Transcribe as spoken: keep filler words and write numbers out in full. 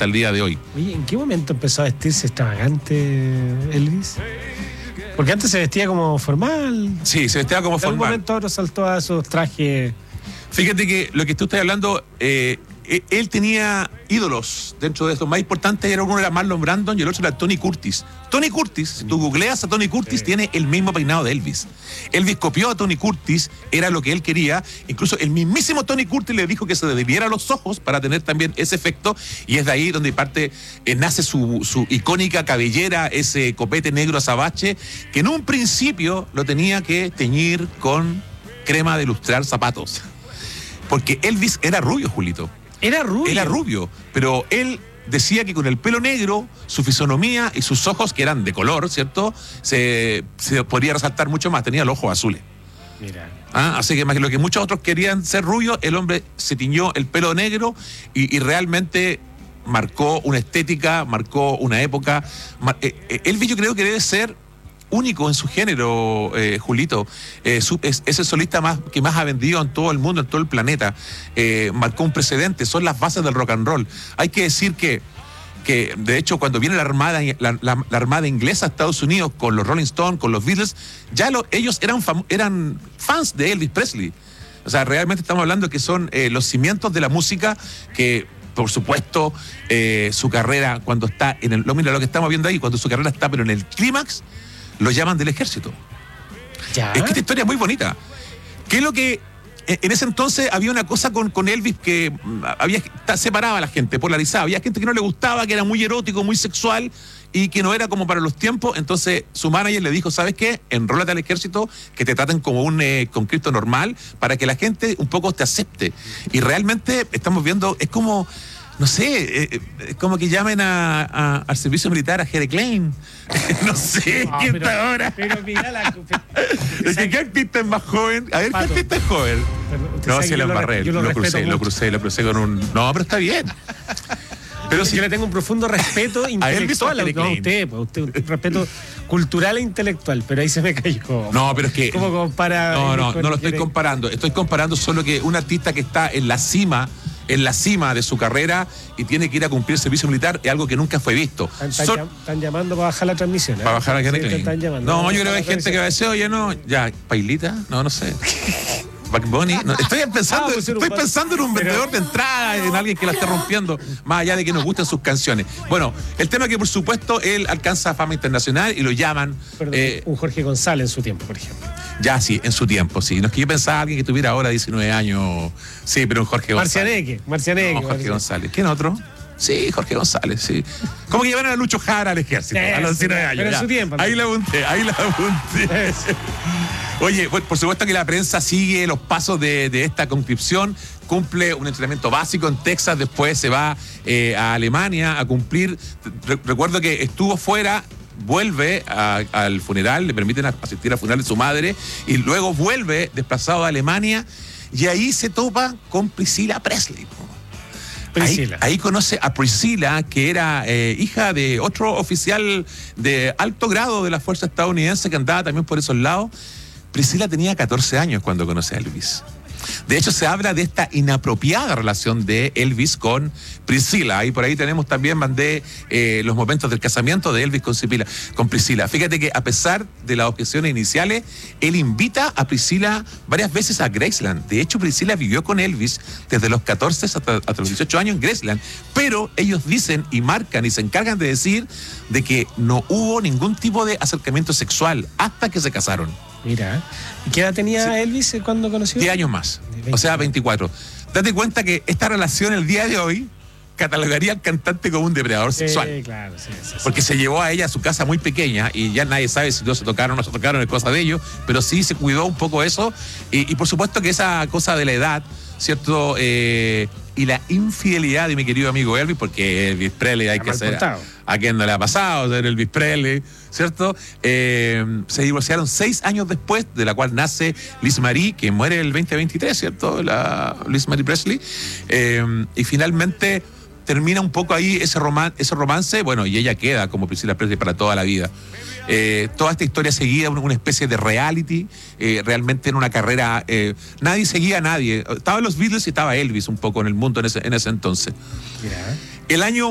hasta el día de hoy. Oye, ¿en qué momento empezó a vestirse extravagante Elvis? Porque antes se vestía como formal. Sí, se vestía como en formal. En algún momento ahora saltó a esos trajes. Fíjate que lo que tú estás hablando, eh, él tenía ídolos dentro de esto. Más importante era uno era Marlon Brandon y el otro era Tony Curtis. Tony Curtis, si tú googleas a Tony Curtis, sí. tiene el mismo peinado de Elvis. Elvis copió a Tony Curtis, era lo que él quería. Incluso el mismísimo Tony Curtis le dijo que se debiera los ojos para tener también ese efecto. Y es de ahí donde parte, eh, nace su, su icónica cabellera, ese copete negro azabache, que en un principio lo tenía que teñir con crema de lustrar zapatos. Porque Elvis era rubio, Julito. Era rubio. Era rubio, pero él decía que con el pelo negro, su fisonomía y sus ojos, que eran de color, ¿cierto? Se, se podría resaltar mucho más, tenía los ojos azules. Mira. Ah, así que más que lo que muchos otros querían ser rubios, el hombre se tiñó el pelo negro y, y realmente marcó una estética, marcó una época. Mar, eh, eh, Elvis yo creo que debe ser único en su género, eh, Julito. Eh, su, es, es el solista más, que más ha vendido en todo el mundo, en todo el planeta. Eh, marcó un precedente, son las bases del rock and roll. Hay que decir que, que de hecho, cuando viene la armada, la, la, la armada inglesa a Estados Unidos con los Rolling Stones, con los Beatles, ya lo, ellos eran, fam, eran fans de Elvis Presley. O sea, realmente estamos hablando que son eh, los cimientos de la música que... Por supuesto, eh, su carrera cuando está en el... Lo, mira lo que estamos viendo ahí, cuando su carrera está pero en el clímax, lo llaman del ejército. ¿Ya? Es que esta historia es muy bonita. ¿Qué es lo que... En ese entonces había una cosa con, con Elvis que había separaba a la gente, polarizaba. Había gente que no le gustaba, que era muy erótico, muy sexual y que no era como para los tiempos. Entonces su manager le dijo, ¿sabes qué? Enrólate al ejército, que te traten como un eh, conscripto normal para que la gente un poco te acepte. Y realmente estamos viendo, es como... No sé, eh, es como que llamen a, a, al servicio militar a Jere Klein. No sé, no, ¿quién pero, está ahora? Pero mira la... Es que ¿qué artista es más joven? A ver, ¿qué artista es joven? No, si lo embarré, lo, lo crucé, mucho. lo crucé, lo crucé con un... No, pero está bien. Pero si yo le tengo un profundo respeto intelectual a, a usted, pues, usted, un respeto cultural e intelectual, pero ahí se me cayó. No, pero es que... ¿Cómo compara? No, no, no lo estoy comparando. Estoy comparando solo que un artista que está en la cima... en la cima de su carrera y tiene que ir a cumplir servicio militar, es algo que nunca fue visto. Están, están, Son, están llamando para bajar la transmisión. ¿eh? Para bajar la sí, están llamando. No, yo creo que hay gente que va a decir, oye, no, ya, Pailita, no, no sé. Back Bunny, no, estoy pensando, ah, pues estoy un pensando en un vendedor pero... de entrada, en alguien que la esté rompiendo, más allá de que nos gusten sus canciones. Bueno, el tema es que por supuesto él alcanza fama internacional y lo llaman. Perdón, eh, un Jorge González en su tiempo, por ejemplo. Ya, sí, en su tiempo, sí. No es que yo pensaba alguien que tuviera ahora diecinueve años. Sí, pero un Jorge González. Marcianeque, Marcianeque. No, Jorge Marcianeque. González. ¿Quién otro? Sí, Jorge González, sí. ¿Cómo que llevaron a Lucho Jara al ejército? Sí, a los diecinueve años. Pero en su tiempo. Ahí la apunté, ahí la apunté. Oye, por supuesto que la prensa sigue los pasos de, de esta conscripción, cumple un entrenamiento básico en Texas, después se va eh, a Alemania a cumplir. Re- recuerdo que estuvo fuera, vuelve a, al funeral, le permiten asistir al funeral de su madre y luego vuelve desplazado a Alemania y ahí se topa con Priscilla Presley. Priscilla. Ahí, ahí conoce a Priscilla, que era eh, hija de otro oficial de alto grado de la fuerza estadounidense que andaba también por esos lados. Priscilla tenía catorce años cuando conoce a Elvis. De hecho, se habla de esta inapropiada relación de Elvis con Priscilla. Y por ahí tenemos también, mandé eh, los momentos del casamiento de Elvis con Priscilla, con Priscilla. Fíjate que a pesar de las objeciones iniciales, él invita a Priscilla varias veces a Graceland. De hecho, Priscilla vivió con Elvis desde los catorce hasta, hasta los dieciocho años en Graceland. Pero ellos dicen y marcan y se encargan de decir de que no hubo ningún tipo de acercamiento sexual hasta que se casaron. Mira, ¿qué edad tenía sí. Elvis cuando conoció? diez años más, o sea, veinticuatro. Date cuenta que esta relación el día de hoy catalogaría al cantante como un depredador sí, sexual. Claro, sí, sí, porque sí. se llevó a ella a su casa muy pequeña y ya nadie sabe si no se tocaron o no se tocaron, es cosa de ellos, pero sí se cuidó un poco eso y, y por supuesto que esa cosa de la edad, ¿cierto? Eh, y la infidelidad de mi querido amigo Elvis, porque Elvis Presley hay que ser... A quien no le ha pasado ser Elvis Presley, ¿cierto? Eh, se divorciaron seis años después, de la cual nace Liz Marie, que muere el veinte veintitrés, ¿cierto? La Liz Marie Presley. Eh, y finalmente termina un poco ahí ese, roman- ese romance, bueno, y ella queda como Priscilla Presley para toda la vida. Eh, toda esta historia seguía una, una especie de reality, eh, realmente en una carrera, eh, nadie seguía a nadie. Estaban los Beatles y estaba Elvis un poco en el mundo en ese, en ese entonces. Mira. El año